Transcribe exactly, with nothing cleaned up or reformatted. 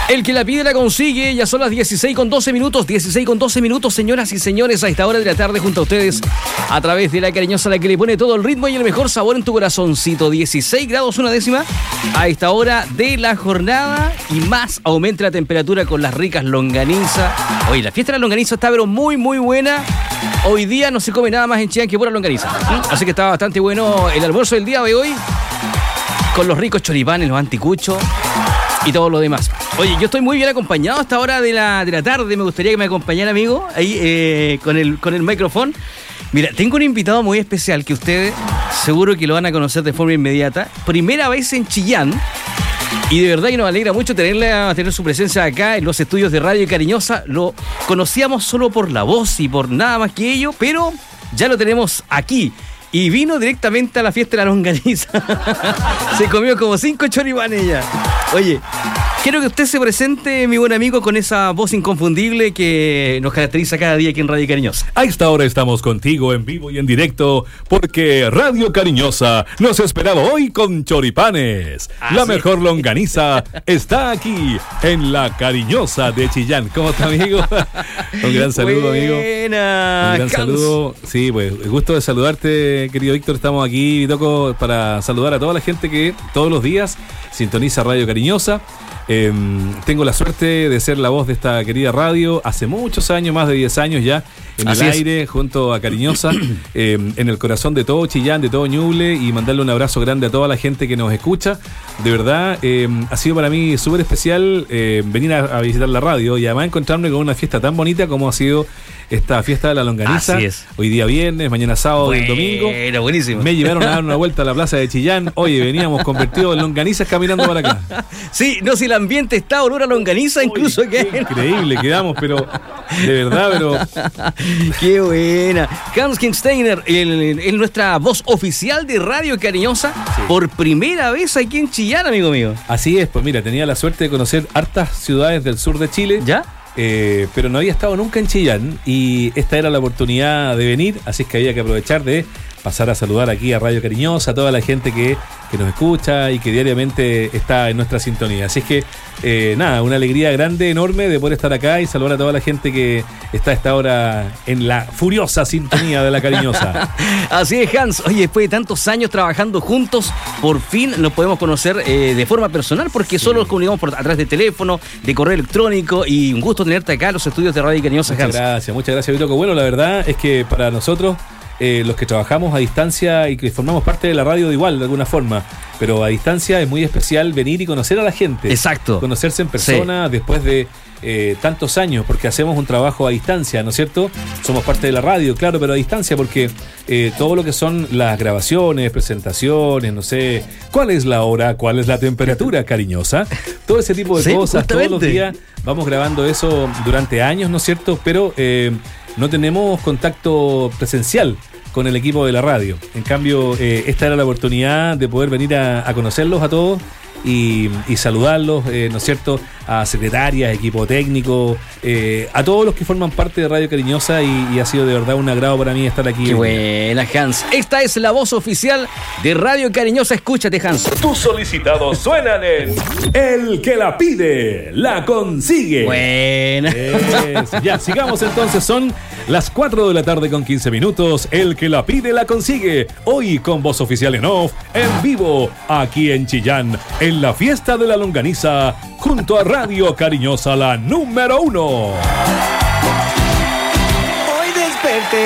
El que la pide la consigue. Ya son las dieciséis con doce minutos. dieciséis con doce minutos, señoras y señores, a esta hora de la tarde junto a ustedes a través de la cariñosa, la que le pone todo el ritmo y el mejor sabor en tu corazoncito. dieciséis grados una décima a esta hora de la jornada y más aumenta la temperatura con las ricas longanizas. Oye, la fiesta de la longaniza está pero muy muy buena. Hoy día no se come nada más en Chillán que pura longaniza. ¿Mm? Así que está bastante bueno el almuerzo del día de hoy con los ricos choripanes, los anticuchos y todo lo demás. Oye, yo estoy muy bien acompañado a esta hora de la, de la tarde. Me gustaría que me acompañara, amigo, ahí eh, con el, con el micrófono. Mira, tengo un invitado muy especial que ustedes seguro que lo van a conocer de forma inmediata. Primera vez en Chillán. Y de verdad que nos alegra mucho tenerle, tener su presencia acá en los estudios de Radio Cariñosa. Lo conocíamos solo por la voz y por nada más que ello, pero ya lo tenemos aquí. Y vino directamente a la fiesta de la longaniza. Se comió como cinco choripanes ya. Oye, quiero que usted se presente, mi buen amigo, con esa voz inconfundible que nos caracteriza cada día aquí en Radio Cariñosa. A esta hora estamos contigo en vivo y en directo porque Radio Cariñosa nos esperaba hoy con choripanes. Ah, la ¿sí? mejor longaniza está aquí en la Cariñosa de Chillán. ¿Cómo está, amigo? Un gran saludo, Buena, amigo. Un gran Hans. saludo. Sí, pues, gusto de saludarte, querido Víctor. Estamos aquí, Toco, para saludar a toda la gente que todos los días sintoniza Radio Cariñosa. Eh, tengo la suerte de ser la voz de esta querida radio hace muchos años, más de diez años ya, en Así el aire, es. junto a Cariñosa, eh, en el corazón de todo Chillán, de todo Ñuble, y mandarle un abrazo grande a toda la gente que nos escucha. De verdad, eh, ha sido para mí súper especial eh, venir a, a visitar la radio y además encontrarme con una fiesta tan bonita como ha sido esta fiesta de la longaniza. Así es. Hoy día viernes, mañana sábado y domingo. Era buenísimo. Me llevaron a dar una vuelta a la plaza de Chillán. Oye, veníamos convertidos en longanizas caminando para acá. Sí, no, si el ambiente está olor a longaniza, incluso. Oye, que increíble, quedamos, pero de verdad, pero... Qué buena. Hans Kinsteiner, el, el, nuestra voz oficial de Radio Cariñosa, sí. Por primera vez aquí en Chillán, amigo mío. Así es, pues mira, tenía la suerte de conocer hartas ciudades del sur de Chile. ¿Ya? Eh, pero no había estado nunca en Chillán y esta era la oportunidad de venir, así es que había que aprovechar de pasar a saludar aquí a Radio Cariñosa, a toda la gente que, que nos escucha y que diariamente está en nuestra sintonía. Así es que, eh, nada, una alegría grande, enorme de poder estar acá y saludar a toda la gente que está a esta hora en la furiosa sintonía de la Cariñosa. Así es, Hans. Oye, después de tantos años trabajando juntos, por fin nos podemos conocer eh, de forma personal, porque sí. Solo nos comunicamos por, a través de teléfono, de correo electrónico, y un gusto tenerte acá en los estudios de Radio Cariñosa, Hans. Muchas gracias, muchas gracias, Vitoco. Bueno, la verdad es que para nosotros... Eh, los que trabajamos a distancia y que formamos parte de la radio de igual, de alguna forma, pero a distancia es muy especial venir y conocer a la gente. Exacto. Conocerse en persona, sí. Después de eh, tantos años, porque hacemos un trabajo a distancia, ¿no es cierto? Somos parte de la radio, claro, pero a distancia, porque eh, todo lo que son las grabaciones, presentaciones, no sé, cuál es la hora, cuál es la temperatura, Cariñosa, todo ese tipo de sí, cosas, justamente. Todos los días vamos grabando eso durante años, ¿no es cierto? Pero... Eh, no tenemos contacto presencial con el equipo de la radio. En cambio, eh, esta era la oportunidad de poder venir a, a conocerlos a todos y, y saludarlos, eh, ¿no es cierto?, a secretarias, equipo técnico, eh, a todos los que forman parte de Radio Cariñosa y, y ha sido de verdad un agrado para mí estar aquí. Qué buena, Hans. Esta es la voz oficial de Radio Cariñosa. Escúchate, Hans. Tus solicitados suenan en El que la pide, la consigue. Buena. Es, ya, sigamos entonces. Son las cuatro de la tarde con quince minutos. El que la pide, la consigue. Hoy con voz oficial en off, en vivo, aquí en Chillán, en la fiesta de la longaniza, junto a Radio Cariñosa, la número uno.